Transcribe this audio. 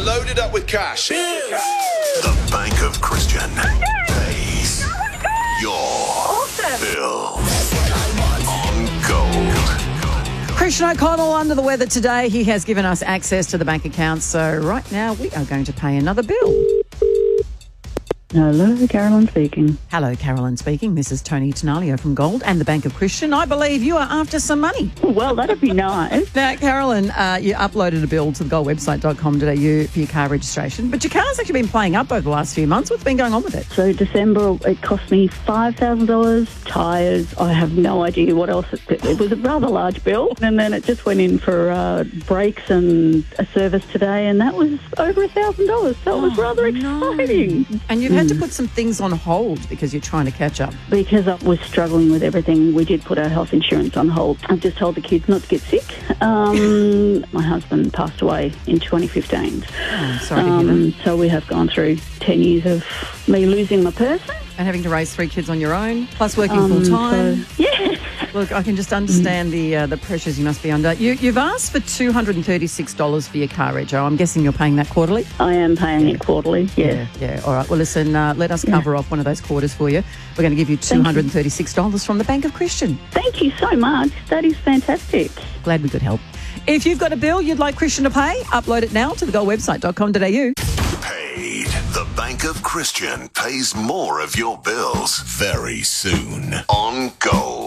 loaded up with cash. The Bank of Christian pays your bills on Gold. Christian O'Connell under the weather today. He has given us access to the bank account. So right now we are going to pay another bill. Hello, Carolyn speaking. Hello, Carolyn speaking. This is Tony Tenalio from Gold and the Bank of Christian. I believe you are after some money. Well, that'd be nice. Now, Carolyn, you uploaded a bill to the goldwebsite.com.au for your car registration, but your car's actually been playing up over the last few months. What's been going on with it? So December, it cost me $5,000, tyres. I have no idea what else. It was a rather large bill. And then it just went in for brakes and a service today, and that was over $1,000. So it was rather exciting. And you've had to put some things on hold because you're trying to catch up. Because I was struggling with everything, we did put our health insurance on hold. I've just told the kids not to get sick. My husband passed away in 2015. Oh, sorry to hear that. So we have gone through 10 years of me losing my person. And having to raise 3 kids on your own, plus working full-time. Yes. Look, I can just understand the pressures you must be under. You've asked for $236 for your car reg. I'm guessing you're paying that quarterly? I am paying it quarterly, yes. Yeah. All right. Well, listen, let us cover off one of those quarters for you. We're going to give you $236 from the Bank of Christian. Thank you so much. That is fantastic. Glad we could help. If you've got a bill you'd like Christian to pay, upload it now to thegoldwebsite.com.au. Paid. The Bank of Christian pays more of your bills very soon on Gold.